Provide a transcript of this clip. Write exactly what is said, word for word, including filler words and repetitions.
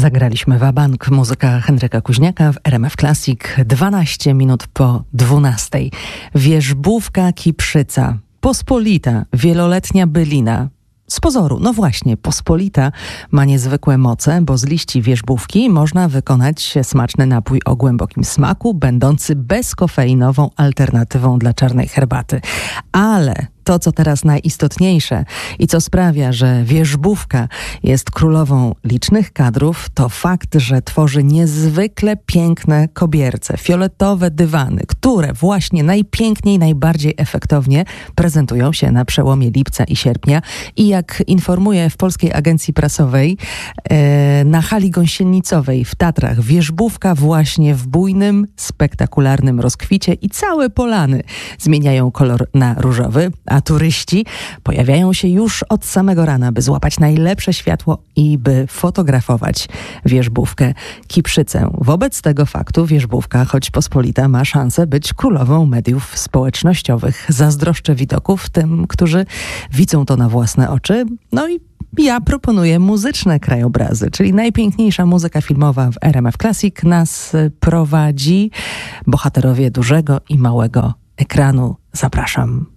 Zagraliśmy wabank, muzyka Henryka Kuźniaka w R M F Classic, dwanaście minut po dwunastej. Wierzbówka Kiprzyca, pospolita, wieloletnia bylina. Z pozoru, no właśnie, pospolita ma niezwykłe moce, bo z liści wierzbówki można wykonać smaczny napój o głębokim smaku, będący bezkofeinową alternatywą dla czarnej herbaty. Ale to, co teraz najistotniejsze i co sprawia, że wierzbówka jest królową licznych kadrów, to fakt, że tworzy niezwykle piękne kobierce, fioletowe dywany, które właśnie najpiękniej, najbardziej efektownie prezentują się na przełomie lipca i sierpnia. I jak informuje w Polskiej Agencji Prasowej, e, na hali gąsienicowej w Tatrach wierzbówka właśnie w bujnym, spektakularnym rozkwicie i całe polany zmieniają kolor na różowy, a turyści pojawiają się już od samego rana, by złapać najlepsze światło i by fotografować wierzbówkę Kiprzycę. Wobec tego faktu wierzbówka, choć pospolita, ma szansę być królową mediów społecznościowych. Zazdroszczę widoków tym, którzy widzą to na własne oczy. No i ja proponuję muzyczne krajobrazy, czyli najpiękniejsza muzyka filmowa w R M F Classic nas prowadzi. Bohaterowie dużego i małego ekranu. Zapraszam.